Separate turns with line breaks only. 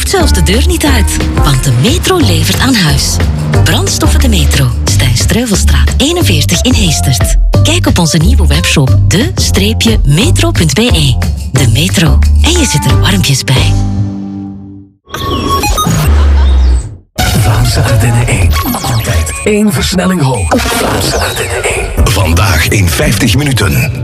hoeft zelfs de deur niet uit. Want de metro levert aan huis. Brandstoffen de metro. Stijn Streuvelstraat 41 in Heestert. Kijk op onze nieuwe webshop de-metro.be. De metro. En je zit er warmpjes bij.
Vlaamse Ardennen 1. Altijd 1 versnelling hoog. Vlaamse Ardennen 1.
Vandaag in 50 minuten.